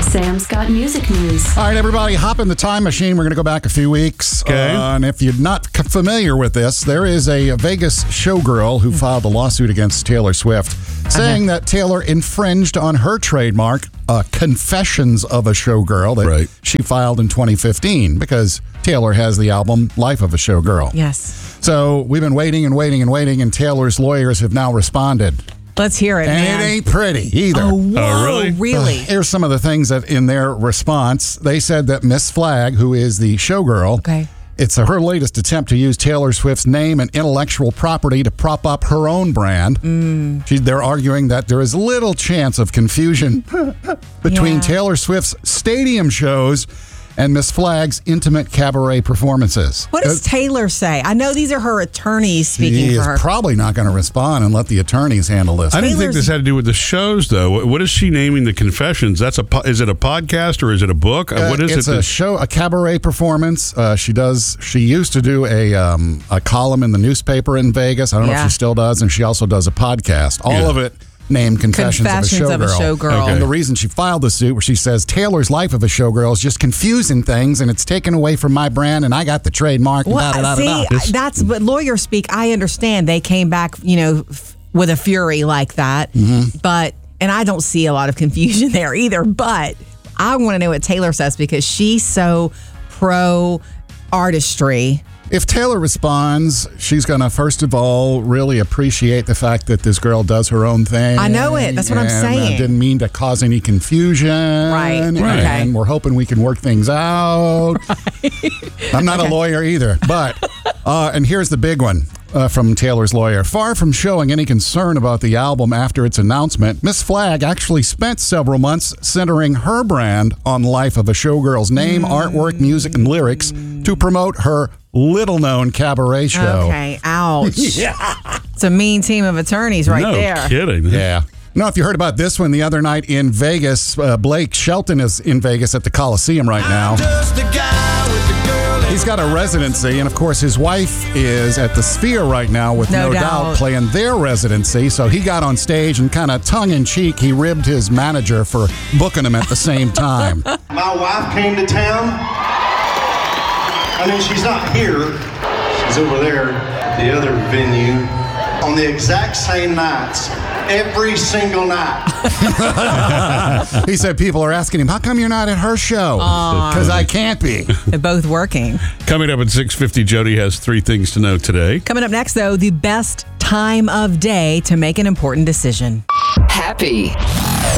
Sam's got music news. All right, everybody, hop in the time machine. We're going to go back a few weeks. Okay. And if you're not familiar with this, there is a Vegas showgirl who filed a lawsuit against Taylor Swift, saying that Taylor infringed on her trademark, Confessions of a Showgirl, that she filed in 2015 because Taylor has the album Life of a Showgirl. Yes. So we've been waiting, and Taylor's lawyers have now responded. Let's hear it, And man. it ain't pretty either. Oh, whoa, really? Here's some of the things that in their response, they said that Miss Flagg, who is the showgirl, it's her latest attempt to use Taylor Swift's name and intellectual property to prop up her own brand. They're arguing that there is little chance of confusion between Taylor Swift's stadium shows and Miss Flagg's intimate cabaret performances. What does Taylor say? I know these are her attorneys speaking for her. He is probably not going to respond and let the attorneys handle this. I didn't think this had to do with the shows, though. What is she naming the Confessions? Is it a podcast or is it a book? What is it's it? It's a show, a cabaret performance. She used to do a column in the newspaper in Vegas. I don't know if she still does, and she also does a podcast. All of it named Confessions of a Showgirl. Okay. And the reason she filed the suit, where she says Taylor's Life of a Showgirl is just confusing things, and it's taken away from my brand, and I got the trademark. That's what lawyers speak. I understand they came back, with a fury like that, but I don't see a lot of confusion there either. But I want to know what Taylor says because she's so pro artistry. If Taylor responds, she's going to, first of all, really appreciate the fact that this girl does her own thing. I know it. That's what I'm saying. I didn't mean to cause any confusion. Right. And we're hoping we can work things out. I'm not a lawyer either. But, and here's the big one from Taylor's lawyer. Far from showing any concern about the album after its announcement, Miss Flagg actually spent several months centering her brand on Life of a Showgirl's name, artwork, music, and lyrics to promote her little-known cabaret show. Okay, ouch. It's a mean team of attorneys there. No kidding. Yeah. Now, if you heard about this one the other night in Vegas, Blake Shelton is in Vegas at the Coliseum right now. He's got a residency, and of course, his wife is at the Sphere right now with No Doubt playing their residency. So he got on stage and kind of tongue-in-cheek, he ribbed his manager for booking him at the same time. My wife came to town. She's not here. She's over there at the other venue on the exact same nights, every single night. He said people are asking him, how come you're not at her show? Because I can't be. They're both working. Coming up at 6:50, Jody has 3 things to know today. Coming up next, though, the best time of day to make an important decision. Happy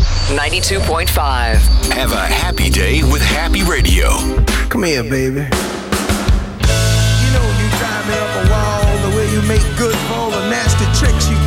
92.5. Have a happy day with Happy Radio. Come here, baby.